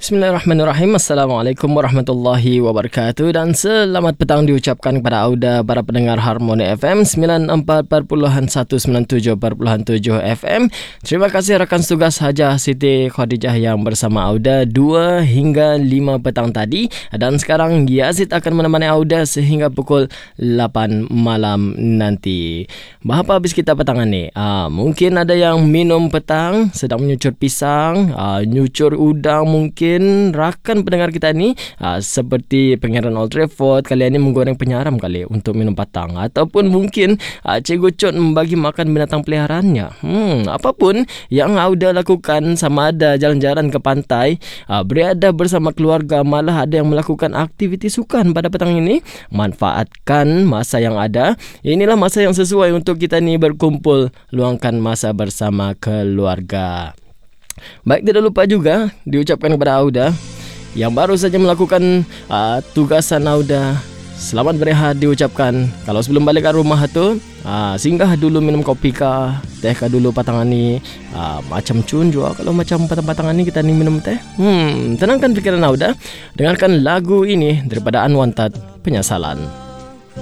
Bismillahirrahmanirrahim. Assalamualaikum warahmatullahi wabarakatuh dan selamat petang diucapkan kepada Auda para pendengar Harmoni FM 94.197.7 FM. Terima kasih rakan tugas Hajah Siti Khadijah yang bersama Auda 2 hingga 5 petang tadi, dan sekarang Yazid akan menemani Auda sehingga pukul 8 malam nanti. Apa habis kita petangan ni? Mungkin ada yang minum petang, sedang menyucur pisang, nyucur udang mungkin. Rakan pendengar kita ni seperti Pangeran Old Trafford kali ini menggoreng penyaram kali untuk minum petang, ataupun mungkin Cikgu Cot membagi makan binatang peliharaannya. Apapun yang Auda lakukan, sama ada jalan-jalan ke pantai, berada bersama keluarga, malah ada yang melakukan aktiviti sukan pada petang ini, manfaatkan masa yang ada. Inilah masa yang sesuai untuk kita ni berkumpul, luangkan masa bersama keluarga. Baik, tidak lupa juga diucapkan kepada Auda yang baru saja melakukan tugasan Auda, selamat berehat diucapkan. Kalau sebelum balik ke rumah tu, singgah dulu minum kopi kah, teh kah dulu patangan ni, macam cun juga kalau macam patang-patangan ni kita ni minum teh. Tenangkan pikiran Auda, dengarkan lagu ini daripada Unwanted, Penyesalan.